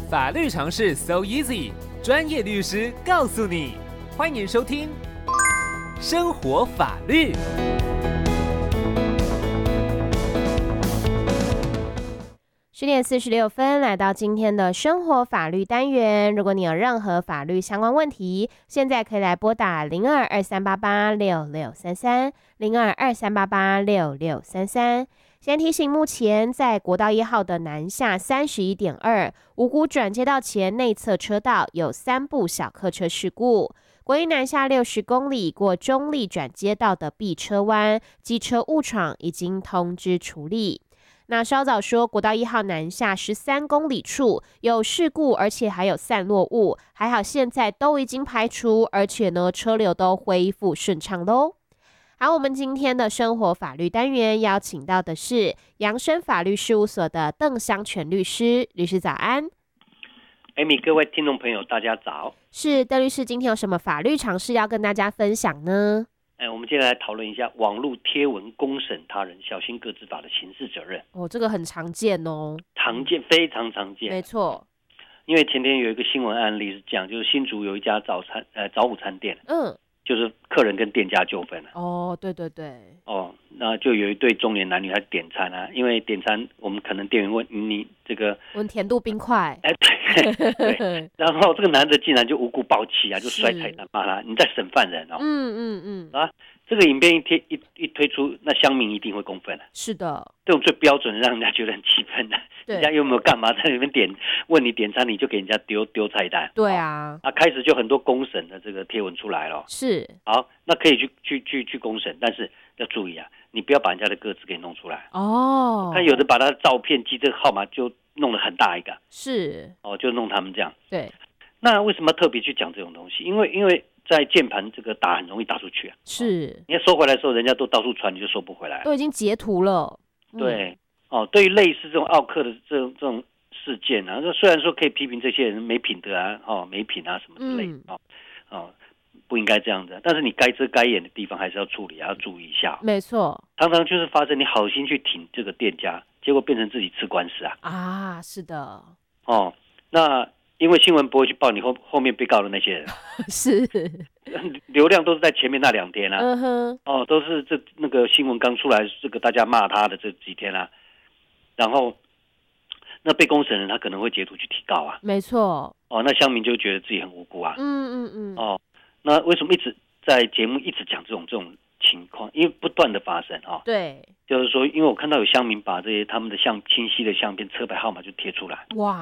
法律常识 so easy， 专业律师告诉你。欢迎收听生活法律。 10:46，来到今天的生活法律单元。如果你有任何法律相关问题，现在可以来拨打0223886633 0223886633。先提醒，目前在国道1号的南下31.2五股转接道前内侧车道有3部小客车事故。国一南下60公里过中立转接道的 B 车弯，机车误闯已经通知处理。那稍早说，国道1号南下13公里处有事故，而且还有散落物，还好现在都已经排除，而且呢车流都恢复顺畅喽。好，我们今天的生活法律单元邀请到的是扬生法律事务所的邓湘全律师，律师早安。 Amy， 各位听众朋友大家早。 是，邓律师今天有什么法律常识要跟大家分享呢？ 我们接下来讨论一下网络贴文公审他人小心个资法的刑事责任。 这个很常见哦。 常见，非常常见。 没错。因为前天有一个新闻案例是这样，就是新竹有一家早午餐店，就是客人跟店家纠纷了。 对对对。 那就有一对中年男女在点餐啊，因为点餐我们可能店员问你这个温甜度冰块， 对，然后这个男的竟然就无故爆气啊，就摔菜单骂他，你在审犯人哦。这个影片一推出，那乡民一定会公愤。 是的， 这种最标准的让人家觉得很气愤的。人家有没有干嘛在里面问你点餐，你就给人家丢菜单。 对啊。 开始就很多公审的这个贴文出来了。 是。 好，那可以去公审，但是要注意啊，你不要把人家的个资给弄出来。看有的把他的照片记这个号码就弄得很大一个。 是。 就弄他们这样。 对。 那为什么特别去讲这种东西？因为在键盘这个打很容易打出去啊。 是。 你要收回来的时候，人家都到处传，你就收不回来。 都已经截图了。 对。对于类似这种奥客的这种事件啊，虽然说可以批评这些人没品德啊、没品啊什么之类的不应该这样子，但是你该遮该掩的地方还是要处理，要注意一下。 没错。 常常就是发生你好心去挺这个店家，结果变成自己吃官司啊。 是的。 那因为新闻不会去报你后面被告的那些人。 是。 流量都是在前面那2天啊。都是那个新闻刚出来，这个大家骂他的这几天啊。然后那被公审人他可能会截图去提告啊。 没错。 那乡民就觉得自己很无辜啊。那为什么一直在节目一直讲这种情况？因为不断的发生对。 就是说，因为我看到有乡民把这些他们的清晰的相片、车牌号码就贴出来。哇。